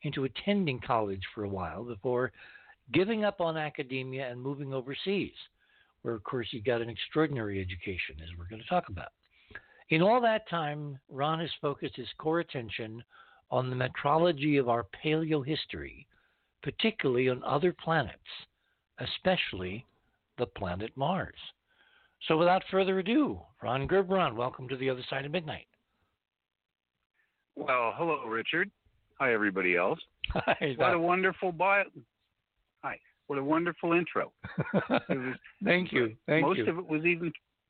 into attending college for a while before giving up on academia and moving overseas, where, of course, he got an extraordinary education, as we're going to talk about. In all that time, Ron has focused his core attention on the metrology of our paleohistory, particularly on other planets, especially the planet Mars. So without further ado, Ron Gerbron, welcome to The Other Side of Midnight. Well, hello, Richard. Hi, everybody else. Hi. What a wonderful bio. Hi. What a wonderful intro. Thank you. Most of it was even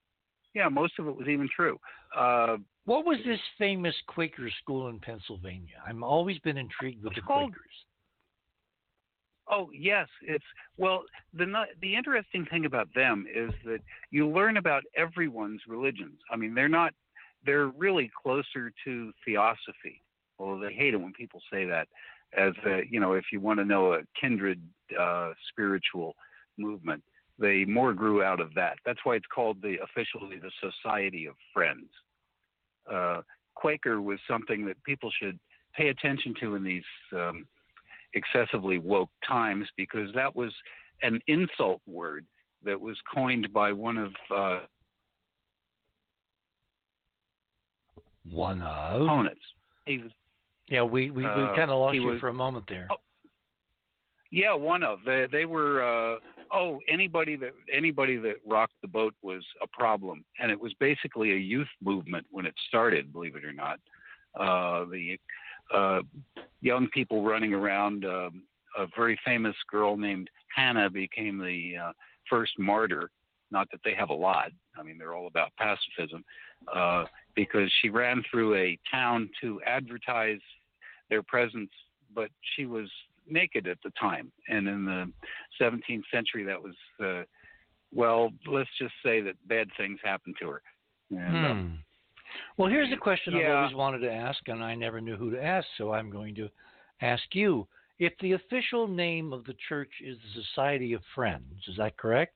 true. What was this famous Quaker school in Pennsylvania? I've always been intrigued with the Quakers. Oh, yes. The interesting thing about them is that you learn about everyone's religions. I mean, they're really closer to theosophy. Well, they hate it when people say that as if you want to know a kindred spiritual movement, they more grew out of that. That's why it's called officially the Society of Friends. Quaker was something that people should pay attention to in these excessively woke times, because that was an insult word that was coined by one of opponents. We kind of lost you for a moment there. Yeah, one of they were. Anybody that rocked the boat was a problem, and it was basically a youth movement when it started. Believe it or not, the young people running around. A very famous girl named Hannah became the first martyr. Not that they have a lot. I mean, they're all about pacifism. Because she ran through a town to advertise their presence, but she was naked at the time. And in the 17th century, that was, let's just say that bad things happened to her. And, well, here's a question I've always wanted to ask, and I never knew who to ask, so I'm going to ask you. If the official name of the church is the Society of Friends, is that correct?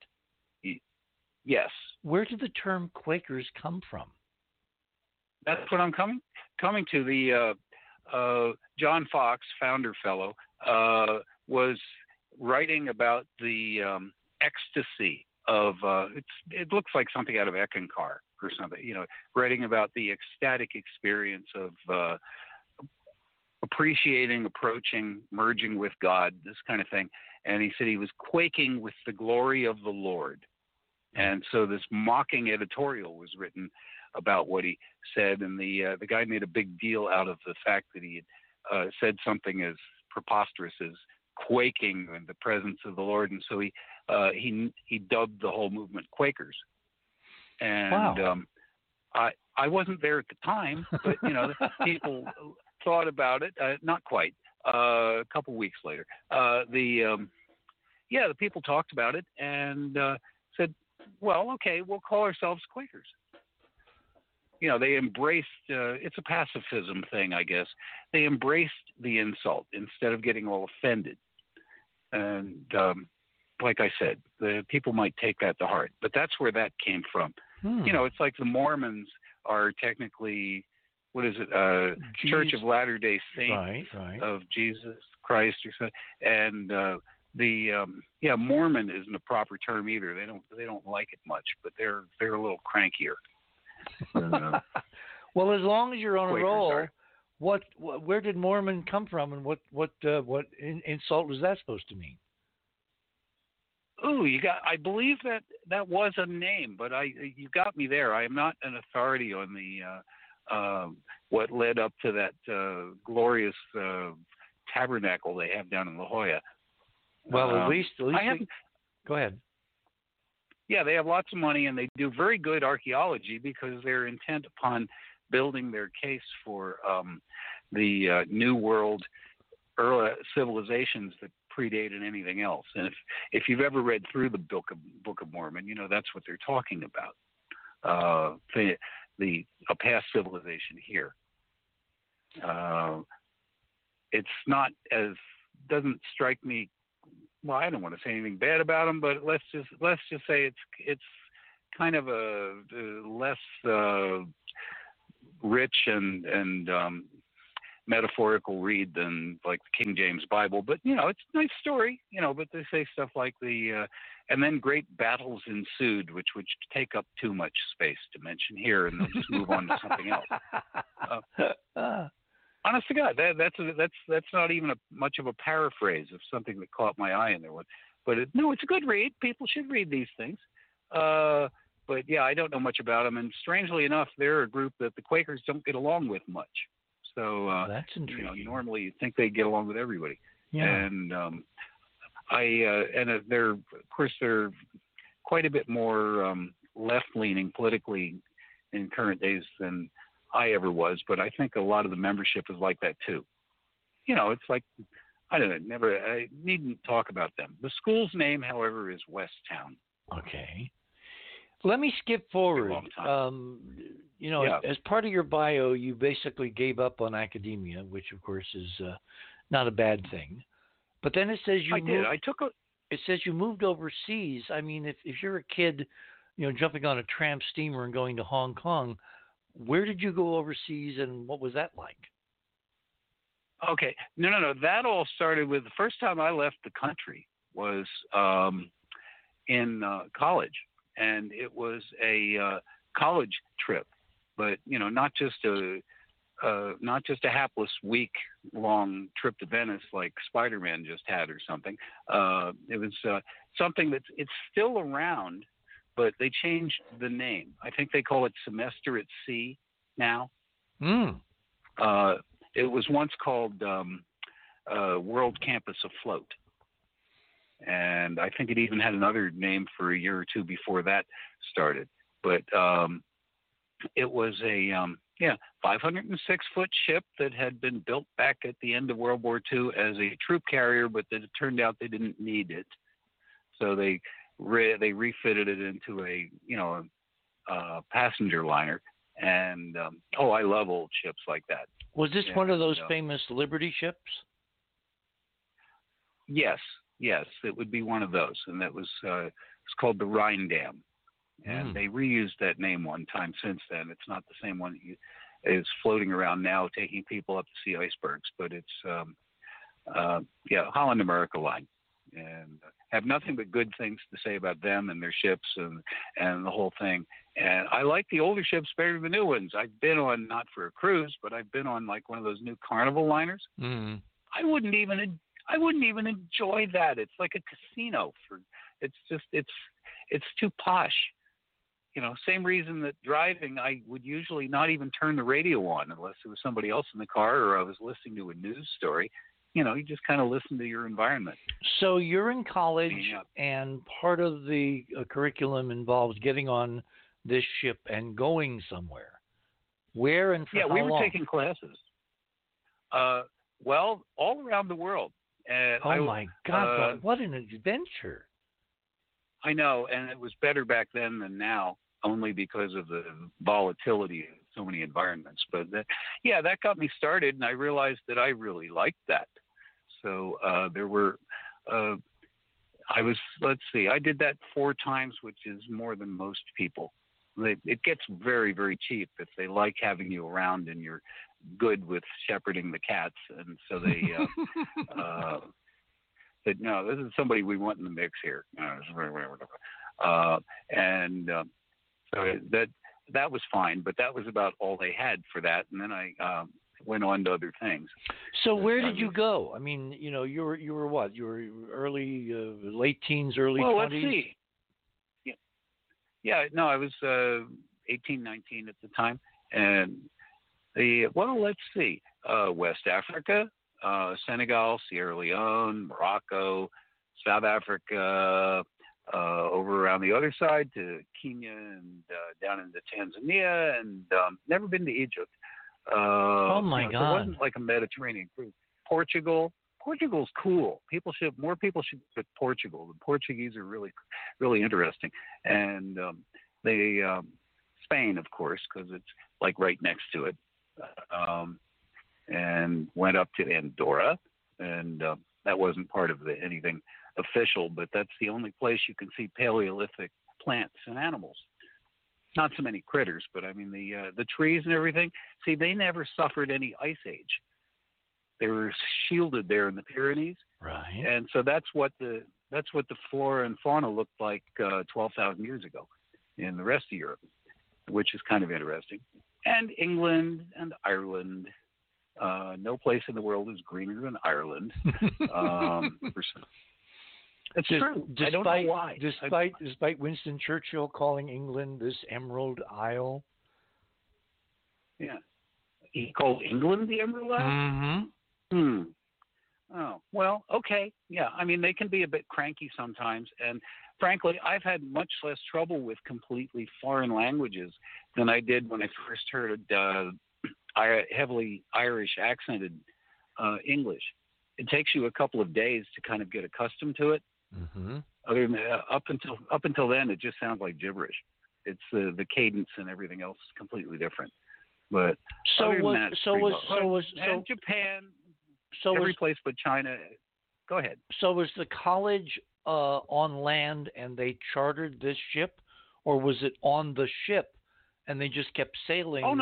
Yes. Where did the term Quakers come from? That's what I'm coming to. The John Fox, founder fellow, was writing about the ecstasy of it looks like something out of Eckankar or something. Writing about the ecstatic experience of appreciating, approaching, merging with God, this kind of thing. And he said he was quaking with the glory of the Lord. And so this mocking editorial was written about what he said, and the guy made a big deal out of the fact that he had said something as preposterous as quaking in the presence of the Lord, and so he dubbed the whole movement Quakers. And wow. I wasn't there at the time, but people thought about it. Not quite. A couple weeks later, the people talked about it and said, well, okay, we'll call ourselves Quakers. They embraced, it's a pacifism thing, I guess. They embraced the insult instead of getting all offended. And like I said, the people might take that to heart, but that's where that came from. It's like the Mormons are technically, what is it, Church of Latter-day Saints of Jesus Christ or something. And Mormon isn't a proper term either. They don't like it much, but they're a little crankier. Well, as long as you're on Quakers a roll, where did Mormon come from, and what insult was that supposed to mean? Ooh, I believe that was a name, but you got me there. I am not an authority on the what led up to that glorious tabernacle they have down in La Jolla. Well, at least go ahead. Yeah, they have lots of money, and they do very good archaeology because they're intent upon building their case for the New World early civilizations that predated anything else. And if you've ever read through the Book of Mormon, that's what they're talking about. A past civilization here. It's not doesn't strike me. Well, I don't want to say anything bad about them, but let's just say it's kind of a less rich and metaphorical read than like the King James Bible, but it's a nice story. But they say stuff like and then great battles ensued, which would take up too much space to mention here, and they'll just move on to something else. Honest to God, that's not even much of a paraphrase of something that caught my eye in there. But it's a good read. People should read these things. But yeah, I don't know much about them, and strangely enough, they're a group that the Quakers don't get along with much. So that's intriguing. Normally you think they get along with everybody. Yeah. And they're quite a bit more left-leaning politically in current days than I ever was. But I think a lot of the membership is like that too. It's like, I don't know. I needn't talk about them. The school's name, however, is Westtown. Okay. Let me skip forward. As part of your bio, you basically gave up on academia, which of course is not a bad thing. But then it says It says you moved overseas. I mean, if you're a kid, jumping on a tramp steamer and going to Hong Kong, where did you go overseas, and what was that like? Okay, no. That all started with the first time I left the country was in college. And it was a college trip, but not just a hapless week-long trip to Venice like Spider-Man just had or something. It was something it's still around, but they changed the name. I think they call it Semester at Sea now. It was once called World Campus Afloat. And I think it even had another name for a year or two before that started. But it was a 506-foot ship that had been built back at the end of World War II as a troop carrier, but that it turned out they didn't need it. So they refitted it into a passenger liner. And I love old ships like that. Was this one of those famous Liberty ships? Yes, it would be one of those, and that was it's called the Rhine-Dam, and they reused that name one time since then. It's not the same one that is floating around now, taking people up to see icebergs, but it's Holland America Line, and have nothing but good things to say about them and their ships and the whole thing. And I like the older ships better than the new ones. I've been on, not for a cruise, but I've been on like one of those new Carnival liners. I wouldn't even enjoy that. It's like a casino. It's too posh. Same reason that driving, I would usually not even turn the radio on unless there was somebody else in the car or I was listening to a news story. You just kind of listen to your environment. So you're in college, and part of the curriculum involves getting on this ship and going somewhere. Where and for how long? Yeah, we were taking classes. Well, all around the world. And my God, what an adventure. I know, and it was better back then than now, only because of the volatility of so many environments. But that got me started, and I realized that I really liked that. So there were, I did that 4 times, which is more than most people. It gets very, very cheap if they like having you around and you're good with shepherding the cats, and so they said, no, this is somebody we want in the mix here. So that was fine, but that was about all they had for that, and then I went on to other things. So where did you go? I mean, you were what? You were late teens, early 20s? Let's see. I was 18, 19 at the time, and let's see, West Africa, Senegal, Sierra Leone, Morocco, South Africa, over around the other side to Kenya and down into Tanzania, and never been to Egypt. Oh my God! It wasn't like a Mediterranean cruise. Portugal's cool. More people should go to Portugal. The Portuguese are really, really interesting, and Spain, of course, because it's like right next to it. And went up to Andorra, and that wasn't part of anything official, but that's the only place you can see Paleolithic plants and animals. Not so many critters, but I mean the trees and everything. See, they never suffered any ice age. They were shielded there in the Pyrenees, Right. and so that's what the flora and fauna looked like 12,000 years ago in the rest of Europe, which is kind of interesting. And England and Ireland. No place in the world is greener than Ireland. It's true. I don't know why. Despite Winston Churchill calling England this Emerald Isle. Yeah. He called England the Emerald Isle? Mm-hmm. Oh, well, okay. Yeah, I mean, they can be a bit cranky sometimes. And frankly, I've had much less trouble with completely foreign languages than I did when I first heard heavily Irish accented English. It takes you a couple of days to kind of get accustomed to it. Mm-hmm. Other than up until then, it just sounds like gibberish. It's the cadence and everything else is completely different. But Japan. Every place but China. Go ahead. So was the college on land and they chartered this ship, or was it on the ship and they just kept sailing? Oh, no.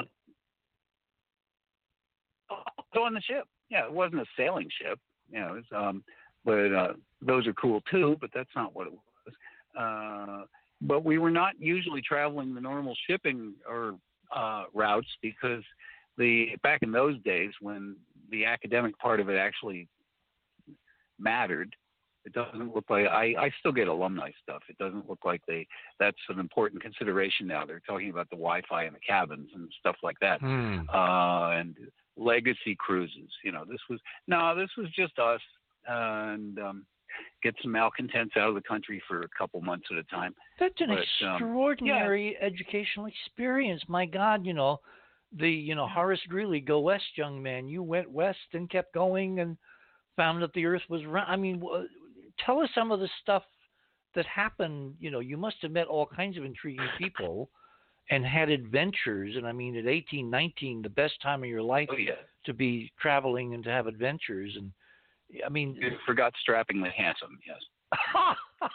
On the ship. Yeah, it wasn't a sailing ship. It was, but those are cool too. But that's not what it was. But we were not usually traveling the normal shipping or routes because back in those days when the academic part of it actually mattered. It doesn't look like I still get alumni stuff. It doesn't look like that's an important consideration now. They're talking about the Wi-Fi in the cabins and stuff like that, and legacy cruises. This was just us and get some malcontents out of the country for a couple months at a time. That's an extraordinary educational experience. My God, Horace Greeley, go west, young man. You went west and kept going and found that the earth was round. I mean, tell us some of the stuff that happened. You must have met all kinds of intriguing people and had adventures. And I mean, at 18, 19, the best time of your life to be traveling and to have adventures. And I mean, you forgot strappingly handsome. Yes.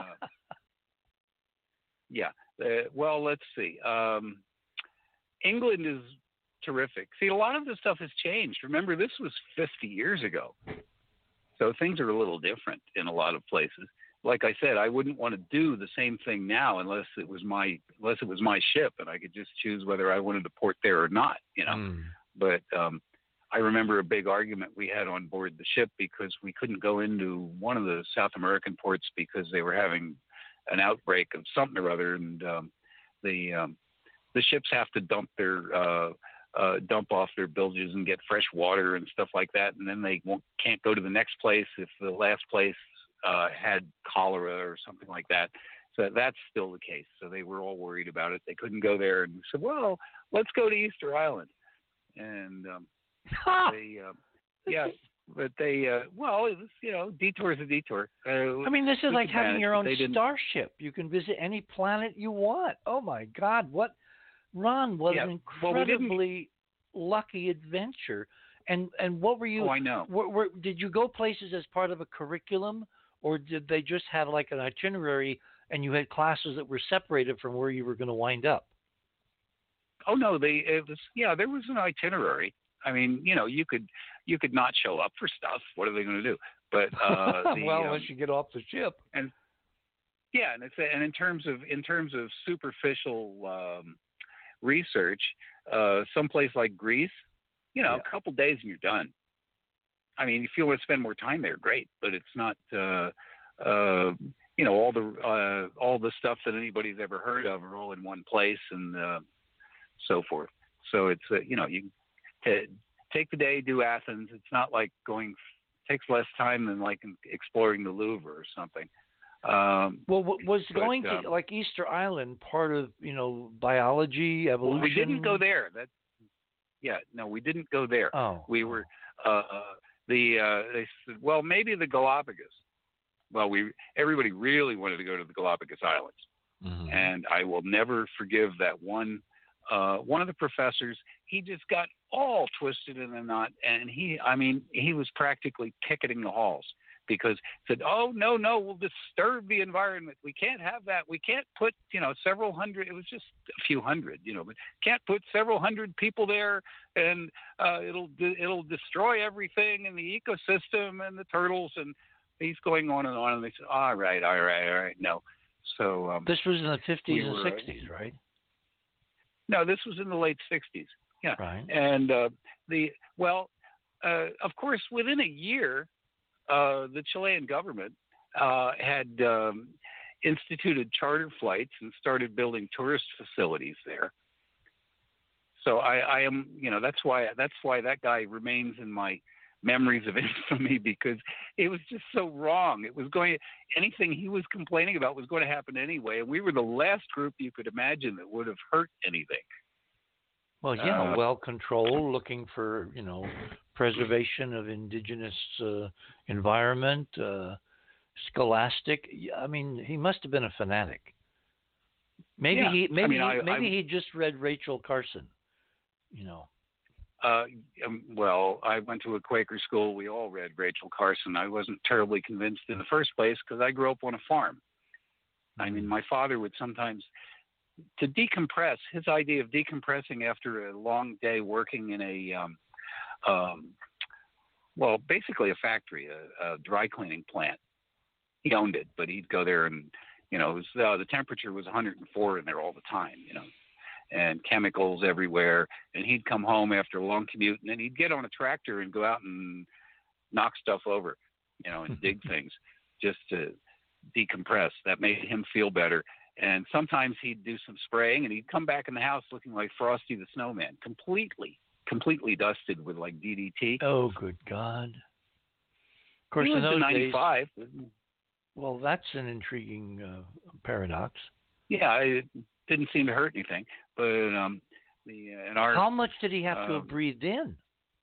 Yeah. Well, let's see. England is terrific. See, a lot of the stuff has changed. Remember, this was 50 years ago. So things are a little different in a lot of places. Like I said, I wouldn't want to do the same thing now unless it was my ship and I could just choose whether I wanted to port there or not, But I remember a big argument we had on board the ship because we couldn't go into one of the South American ports because they were having an outbreak of something or other, and the ships have to dump off their bilges and get fresh water and stuff like that, and then they can't go to the next place if the last place had cholera or something like that. So that's still the case. So they were all worried about it. They couldn't go there, and said, "Well, let's go to Easter Island." And detour's a detour. I mean, this is like having your own starship. You can visit any planet you want. Oh my God, Ron, what an incredibly lucky adventure. And what were you? Oh, I know. Did you go places as part of a curriculum, or did they just have like an itinerary and you had classes that were separated from where you were going to wind up? Oh no, there was an itinerary. I mean, you could not show up for stuff. What are they going to do? But unless you get off the ship. And in terms of superficial research, someplace like Greece, a couple days and you're done. I mean, if you want to spend more time there, great, but it's not, all the stuff that anybody's ever heard of are all in one place and so forth. So it's, you take the day, do Athens. It's not like takes less time than like exploring the Louvre or something. Was going to like Easter Island part of biology, evolution? Well, we didn't go there. We didn't go there. Oh, we were they said, well, maybe the Galapagos. Well, everybody really wanted to go to the Galapagos Islands, and I will never forgive that one. One of the professors, he just got all twisted in a knot, and he was practically picketing the halls because he said, "Oh no, we'll disturb the environment. We can't have that. We can't put several hundred. It was just a few hundred, but can't put several hundred people there, and it'll destroy everything in the ecosystem and the turtles." And he's going on, and they said, "All right, no." So this was in the 50s and 60s, right? No, this was in the late 60s. Yeah, right. And of course, within a year, the Chilean government had instituted charter flights and started building tourist facilities there. So I am, that's why that guy remains in my memories of infamy, because it was just so wrong. It was anything he was complaining about was going to happen anyway, and we were the last group you could imagine that would have hurt anything. Well, yeah, well controlled, looking for preservation of indigenous environment, scholastic. I mean, he must have been a fanatic. Maybe he just read Rachel Carson. Well, I went to a Quaker school. We all read Rachel Carson. I wasn't terribly convinced in the first place because I grew up on a farm. I mean, my father would sometimes, to decompress, his idea of decompressing after a long day working in basically a factory, a dry cleaning plant. He owned it, but he'd go there and, the temperature was 104 in there all the time, and chemicals everywhere. And he'd come home after a long commute, and then he'd get on a tractor and go out and knock stuff over, and dig things just to decompress. That made him feel better. And sometimes he'd do some spraying, and he'd come back in the house looking like Frosty the Snowman, completely dusted with like DDT. Oh, good God. Of course, he in those 95. days, well, that's an intriguing paradox. Yeah, it didn't seem to hurt anything. But how much did he have to have breathed in?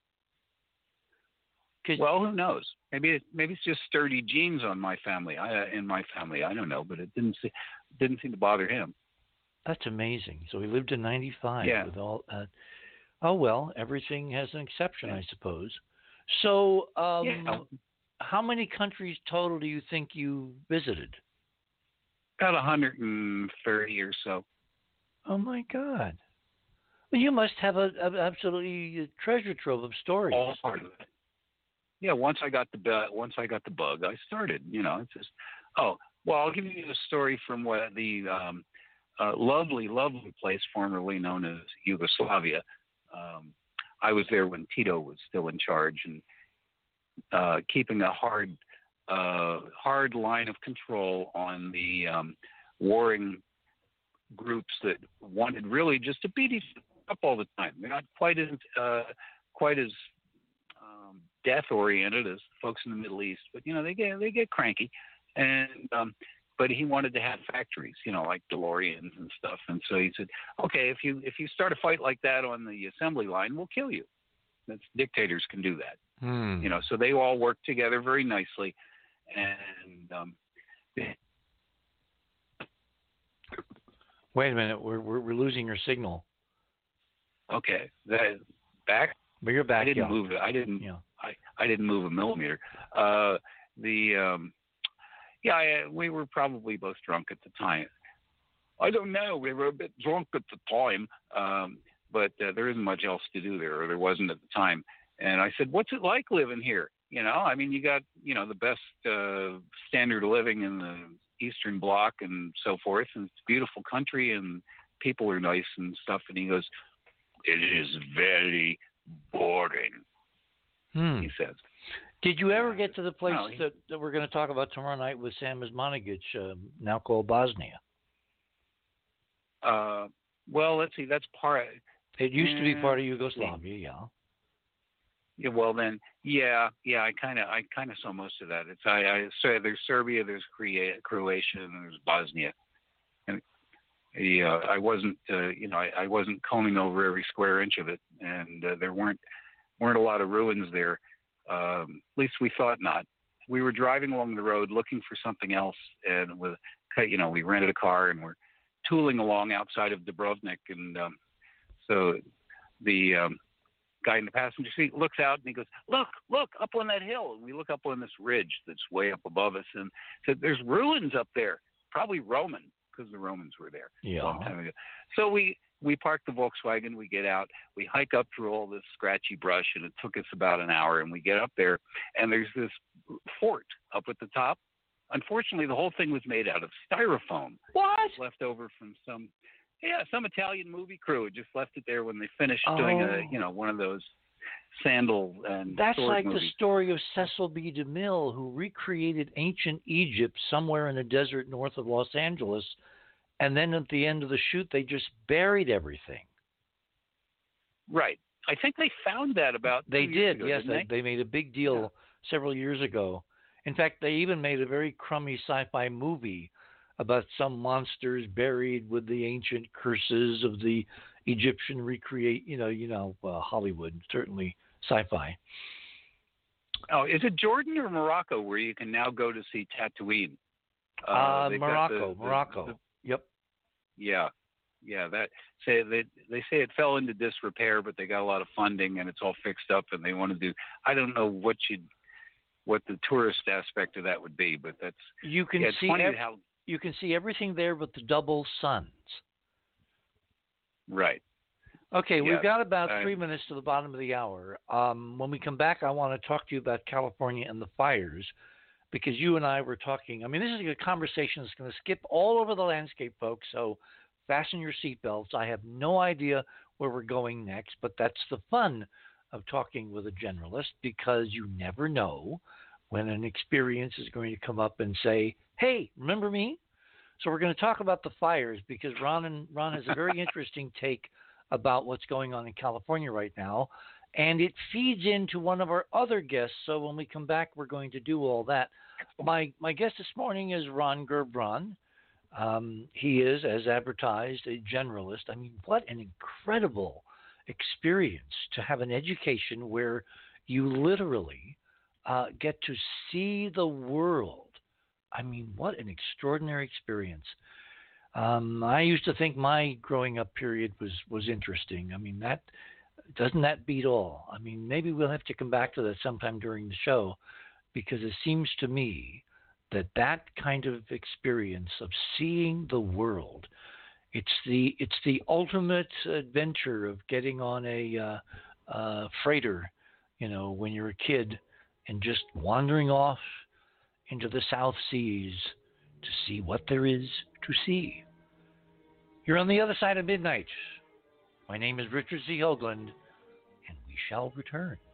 Well, who knows? Maybe it's just sturdy genes on my family. In my family, I don't know, but it didn't seem to bother him. That's amazing. So he lived to 95 with all. Oh well, everything has an exception, I suppose. So, how many countries total do you think you visited? About 130 or so. Oh my God! Well, you must have an absolutely treasure trove of stories. All part of it. Yeah, once I got the bug, I started. It's just. Oh well, I'll give you a story from the lovely place formerly known as Yugoslavia. I was there when Tito was still in charge, and keeping a hard line of control on the warring groups that wanted really just to beat each other up all the time. They're not quite as death oriented as folks in the Middle East, but they get cranky, and but he wanted to have factories, like DeLoreans and stuff. And so he said, okay, if you start a fight like that on the assembly line, we'll kill you. Dictators can do that. So they all work together very nicely. And wait a minute, we're losing your signal. Okay, back. But you're back. I didn't move it. I didn't. Yeah. I didn't move a millimeter. We were probably both drunk at the time. I don't know. We were a bit drunk at the time, but there isn't much else to do there, or there wasn't at the time. And I said, "What's it like living here?" I mean, you got the best standard of living in the Eastern Bloc and so forth, and it's a beautiful country, and people are nice and stuff. And he goes, "It is very boring." He says. Did you ever get to the place that we're going to talk about tomorrow night with Sam Osmanagic, now called Bosnia? Well, let's see. That's part. It used to be part of Yugoslavia, yeah. Yeah. Well, then, yeah. I kind of saw most of that. I say there's Serbia, there's Croatia, and there's Bosnia. And I wasn't, I wasn't combing over every square inch of it, and there weren't a lot of ruins there. At least we thought not. We were driving along the road looking for something else, and we rented a car and we're tooling along outside of Dubrovnik, and so the guy in the passenger seat looks out and he goes, look up on that hill. And we look up on this ridge that's way up above us and said, there's ruins up there, probably Roman, because the Romans were there a long time ago. So we park the Volkswagen, we get out, we hike up through all this scratchy brush, and it took us about an hour, and we get up there, and there's this fort up at the top. Unfortunately, the whole thing was made out of styrofoam. What? Left over from some Italian movie crew had just left it there when they finished doing one of those sandal and that's sword like movies. The story of Cecil B. DeMille, who recreated ancient Egypt somewhere in the desert north of Los Angeles, and then at the end of the shoot, they just buried everything. Right. I think they found that about 2 They years did, ago, yes. didn't They made a big deal several years ago. In fact, they even made a very crummy sci-fi movie about some monsters buried with the ancient curses of the Egyptian Hollywood, certainly sci-fi. Oh, is it Jordan or Morocco where you can now go to see Tatooine? Morocco. Yep. Yeah. They say it fell into disrepair, but they got a lot of funding and it's all fixed up, and they want to do. I don't know what the tourist aspect of that would be, but that's you can see how you can see everything there but the double suns. Right. Okay, we've got about 3 minutes to the bottom of the hour. When we come back, I want to talk to you about California and the fires, because you and I were talking. I mean, this is a conversation that's going to skip all over the landscape, folks, so fasten your seatbelts. I have no idea where we're going next, but that's the fun of talking with a generalist, because you never know when an experience is going to come up and say, hey, remember me? So we're going to talk about the fires, because Ron has a very interesting take about what's going on in California right now, and it feeds into one of our other guests. So when we come back, we're going to do all that. My guest this morning is Ron Gerbron. He is, as advertised, a generalist. I mean, what an incredible experience to have an education where you literally get to see the world. I mean, what an extraordinary experience. I used to think my growing up period was interesting. I mean, doesn't that beat all? I mean, maybe we'll have to come back to that sometime during the show, because it seems to me that kind of experience of seeing the world, it's the ultimate adventure of getting on a freighter, when you're a kid, and just wandering off into the South Seas to see what there is to see. You're on the other side of midnight. My name is Richard C. Hoagland, and we shall return.